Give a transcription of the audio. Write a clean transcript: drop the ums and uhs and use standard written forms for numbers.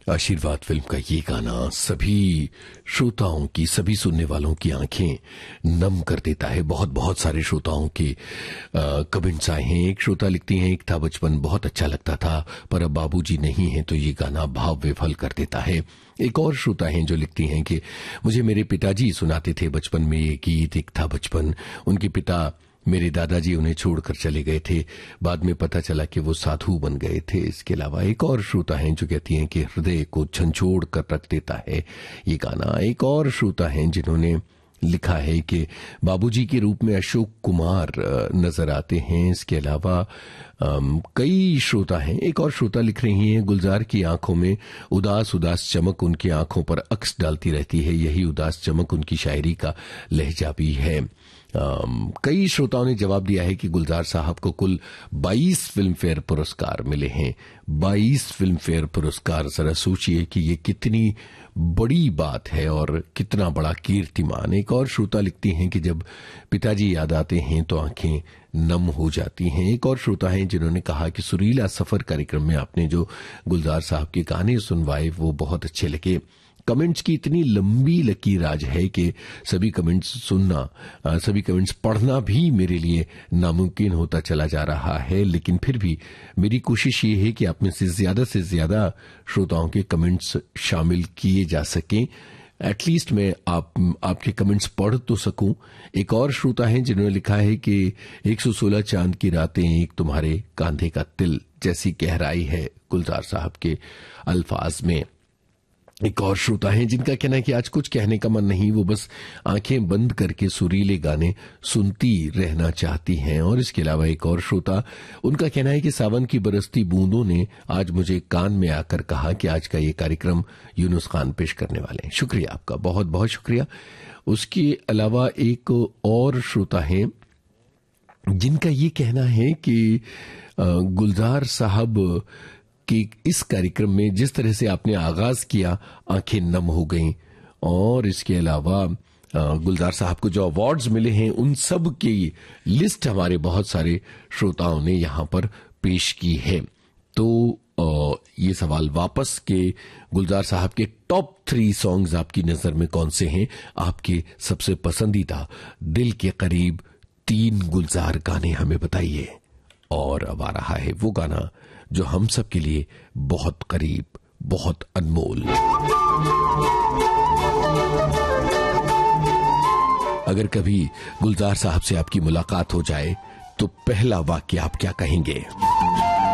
आशीर्वाद फिल्म का ये गाना सभी श्रोताओं की, सभी सुनने वालों की आंखें नम कर देता है। बहुत बहुत सारे श्रोताओं के कमेंट्स आए हैं। एक श्रोता लिखती हैं, एक था बचपन बहुत अच्छा लगता था पर अब बाबूजी नहीं है तो ये गाना भाव विफल कर देता है। एक और श्रोता हैं जो लिखती हैं कि मुझे मेरे पिताजी सुनाते थे बचपन में ये गीत, एक था बचपन। उनके पिता मेरे दादाजी उन्हें छोड़कर चले गए थे, बाद में पता चला कि वो साधु बन गए थे। इसके अलावा एक और श्रोता हैं जो कहती हैं कि हृदय को झंझोड़ कर रख देता है ये गाना। एक और श्रोता हैं जिन्होंने लिखा है कि बाबूजी के रूप में अशोक कुमार नजर आते हैं। इसके अलावा कई श्रोता हैं। एक और श्रोता लिख रही हैं, गुलजार की आंखों में उदास उदास चमक उनकी आंखों पर अक्स डालती रहती है, यही उदास चमक उनकी शायरी का लहजा भी है। कई श्रोताओं ने जवाब दिया है कि गुलजार साहब को कुल 22 फिल्म फेयर पुरस्कार मिले हैं। 22 फिल्म फेयर पुरस्कार, जरा सोचिए कि ये कितनी बड़ी बात है और कितना बड़ा कीर्तिमान। एक और श्रोता लिखती हैं कि जब पिताजी याद आते हैं तो आंखें नम हो जाती हैं। एक और श्रोता हैं जिन्होंने कहा कि सुरीला सफर कार्यक्रम में आपने जो गुलजार साहब के गाने सुनवाए वो बहुत अच्छे लगे। कमेंट्स की इतनी लंबी लकीर आज है कि सभी कमेंट्स सुनना, सभी कमेंट्स पढ़ना भी मेरे लिए नामुमकिन होता चला जा रहा है। लेकिन फिर भी मेरी कोशिश ये है कि आप में से ज्यादा श्रोताओं के कमेंट्स शामिल किए जा सकें। एटलीस्ट मैं आपके कमेंट्स पढ़ तो सकूं। एक और श्रोता हैं जिन्होंने लिखा है कि 116 चांद की रातें, एक तुम्हारे कांधे का तिल जैसी गहराई है गुलजार साहब के अल्फाज में। एक और श्रोता हैं जिनका कहना है कि आज कुछ कहने का मन नहीं, वो बस आंखें बंद करके सुरीले गाने सुनती रहना चाहती हैं। और इसके अलावा एक और श्रोता, उनका कहना है कि सावन की बरसती बूंदों ने आज मुझे कान में आकर कहा कि आज का ये कार्यक्रम यूनुस खान पेश करने वाले हैं। शुक्रिया आपका, बहुत बहुत शुक्रिया। उसके अलावा एक और श्रोता हैं जिनका ये कहना है कि गुलजार साहब कि इस कार्यक्रम में जिस तरह से आपने आगाज किया आंखें नम हो गईं। और इसके अलावा गुलजार साहब को जो अवार्ड्स मिले हैं उन सब की लिस्ट हमारे बहुत सारे श्रोताओं ने यहां पर पेश की है। तो ये सवाल वापस के गुलजार साहब के टॉप 3 सॉन्ग्स आपकी नजर में कौन से हैं? आपके सबसे पसंदीदा दिल के करीब 3 गुलजार गाने हमें बताइए। और अब आ रहा है वो गाना जो हम सब के लिए बहुत करीब, बहुत अनमोल। अगर कभी गुलजार साहब से आपकी मुलाकात हो जाए तो पहला वाक्य आप क्या कहेंगे?